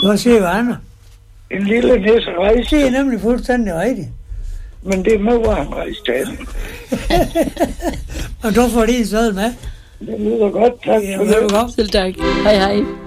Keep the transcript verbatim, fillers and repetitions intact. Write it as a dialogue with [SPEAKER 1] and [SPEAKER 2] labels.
[SPEAKER 1] Hvad siger du, Anna?
[SPEAKER 2] En lille næse rejste.
[SPEAKER 1] Det er nemlig fuldstændig rigtigt.
[SPEAKER 2] Men det må være en rejste.
[SPEAKER 1] Og du får lige en sød med.
[SPEAKER 2] Det lyder godt, tak.
[SPEAKER 1] Ja, velkommen.
[SPEAKER 3] Selv tak. Hej hej.